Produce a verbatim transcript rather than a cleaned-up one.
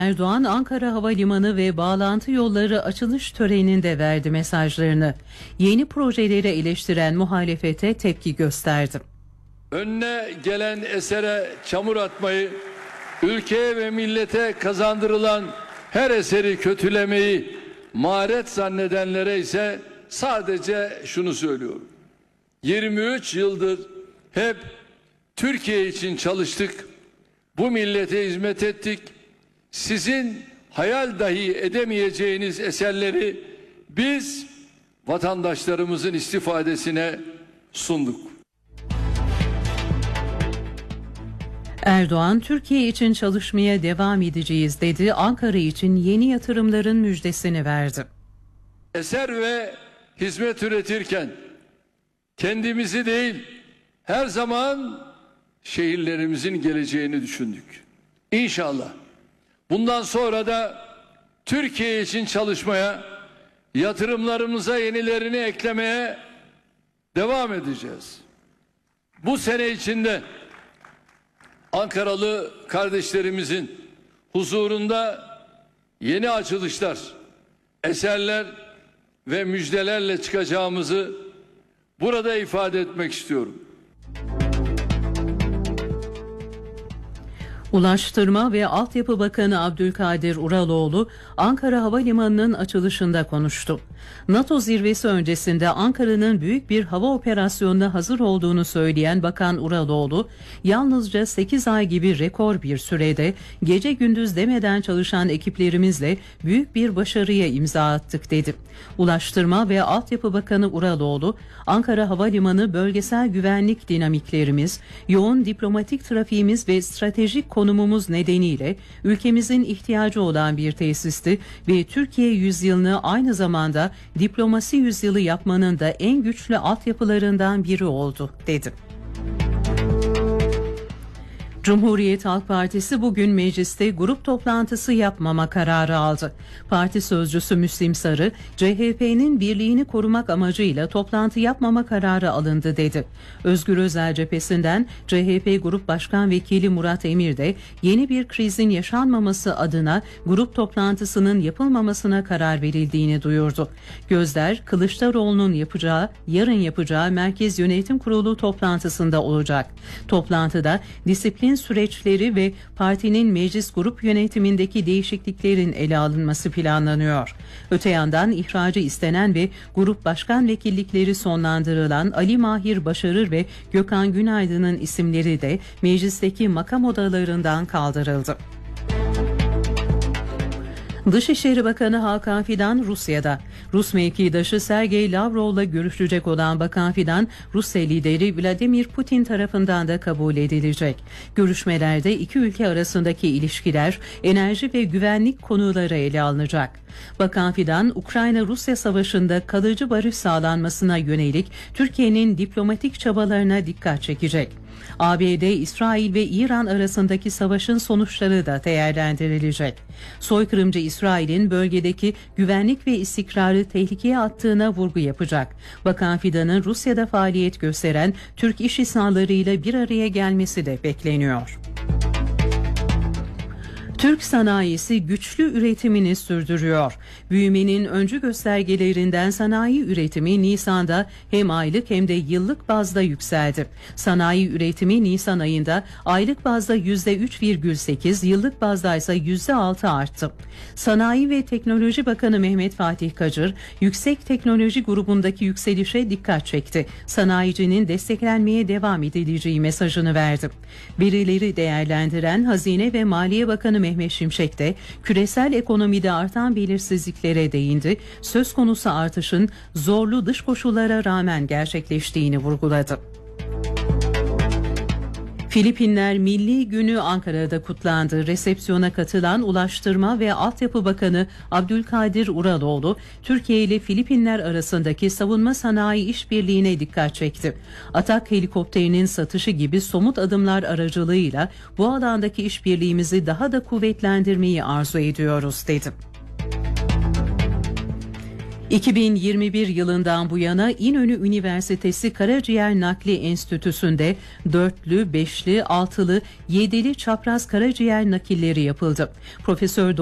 Erdoğan, Ankara Havalimanı ve bağlantı yolları açılış töreninde verdi mesajlarını. Yeni projeleri eleştiren muhalefete tepki gösterdi. Önüne gelen esere çamur atmayı, ülkeye ve millete kazandırılan her eseri kötülemeyi maharet zannedenlere ise sadece şunu söylüyorum. yirmi üç yıldır hep Türkiye için çalıştık, bu millete hizmet ettik. Sizin hayal dahi edemeyeceğiniz eserleri biz vatandaşlarımızın istifadesine sunduk. Erdoğan, Türkiye için çalışmaya devam edeceğiz dedi. Ankara için yeni yatırımların müjdesini verdi. Eser ve hizmet üretirken kendimizi değil, her zaman şehirlerimizin geleceğini düşündük. İnşallah bundan sonra da Türkiye için çalışmaya, yatırımlarımıza yenilerini eklemeye devam edeceğiz. Bu sene içinde Ankaralı kardeşlerimizin huzurunda yeni açılışlar, eserler ve müjdelerle çıkacağımızı burada ifade etmek istiyorum. Ulaştırma ve Altyapı Bakanı Abdülkadir Uraloğlu, Ankara Havalimanı'nın açılışında konuştu. NATO zirvesi öncesinde Ankara'nın büyük bir hava operasyonuna hazır olduğunu söyleyen Bakan Uraloğlu, yalnızca sekiz ay gibi rekor bir sürede gece gündüz demeden çalışan ekiplerimizle büyük bir başarıya imza attık dedi. Ulaştırma ve Altyapı Bakanı Uraloğlu, Ankara Havalimanı bölgesel güvenlik dinamiklerimiz, yoğun diplomatik trafiğimiz ve stratejik konumumuz nedeniyle ülkemizin ihtiyacı olan bir tesisti ve Türkiye yüzyılını aynı zamanda diplomasi yüzyılı yapmanın da en güçlü altyapılarından biri oldu dedi. Cumhuriyet Halk Partisi bugün mecliste grup toplantısı yapmama kararı aldı. Parti sözcüsü Müslim Sarı, C H P'nin birliğini korumak amacıyla toplantı yapmama kararı alındı dedi. Özgür Özel cephesinden C H P Grup Başkan Vekili Murat Emir de yeni bir krizin yaşanmaması adına grup toplantısının yapılmamasına karar verildiğini duyurdu. Gözler Kılıçdaroğlu'nun yapacağı, yarın yapacağı Merkez Yönetim Kurulu toplantısında olacak. Toplantıda disiplin süreçleri ve partinin meclis grup yönetimindeki değişikliklerin ele alınması planlanıyor. Öte yandan ihracı istenen ve grup başkan vekillikleri sonlandırılan Ali Mahir Başarır ve Gökhan Günaydın'ın isimleri de meclisteki makam odalarından kaldırıldı. Dışişleri Bakanı Hakan Fidan Rusya'da. Rus mevkidaşı Sergey Lavrov'la görüşecek olan Bakan Fidan, Rusya lideri Vladimir Putin tarafından da kabul edilecek. Görüşmelerde iki ülke arasındaki ilişkiler, enerji ve güvenlik konuları ele alınacak. Bakan Fidan, Ukrayna-Rusya savaşında kalıcı barış sağlanmasına yönelik Türkiye'nin diplomatik çabalarına dikkat çekecek. A B D, İsrail ve İran arasındaki savaşın sonuçları da değerlendirilecek. Soykırımcı İsrail'in bölgedeki güvenlik ve istikrarı tehlikeye attığına vurgu yapacak. Bakan Fidan'ın Rusya'da faaliyet gösteren Türk iş insanlarıyla bir araya gelmesi de bekleniyor. Türk sanayisi güçlü üretimini sürdürüyor. Büyümenin öncü göstergelerinden sanayi üretimi Nisan'da hem aylık hem de yıllık bazda yükseldi. Sanayi üretimi Nisan ayında aylık bazda yüzde üç virgül sekiz, yıllık bazda ise yüzde altı arttı. Sanayi ve Teknoloji Bakanı Mehmet Fatih Kacır, yüksek teknoloji grubundaki yükselişe dikkat çekti. Sanayicinin desteklenmeye devam edileceği mesajını verdi. Verileri değerlendiren Hazine ve Maliye Bakanı Mehmet Mehmet Şimşek de küresel ekonomide artan belirsizliklere değindi. Söz konusu artışın zorlu dış koşullara rağmen gerçekleştiğini vurguladı. Filipinler Milli Günü Ankara'da kutlandı. Resepsiyona katılan Ulaştırma ve Altyapı Bakanı Abdülkadir Uraloğlu, Türkiye ile Filipinler arasındaki savunma sanayi işbirliğine dikkat çekti. Atak helikopterinin satışı gibi somut adımlar aracılığıyla bu alandaki işbirliğimizi daha da kuvvetlendirmeyi arzu ediyoruz dedi. iki bin yirmi bir yılından bu yana İnönü Üniversitesi Karaciğer Nakli Enstitüsü'nde dörtlü, beşli, altılı, yedili çapraz karaciğer nakilleri yapıldı. Profesör